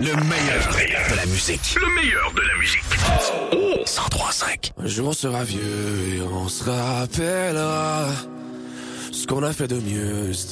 Le meilleur de la musique. Le meilleur de la musique. Oh, 103.5. Un jour on sera vieux et on se rappellera ce qu'on a fait de mieux.